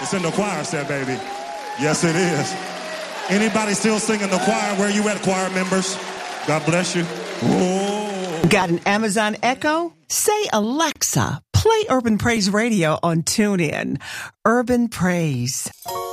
It's in the choir set, baby. Yes, it is. Anybody still singing the choir? Where you at, choir members? God bless you. Whoa. Got an Amazon Echo? Say, Alexa, play Urban Praise Radio on TuneIn. Urban Praise.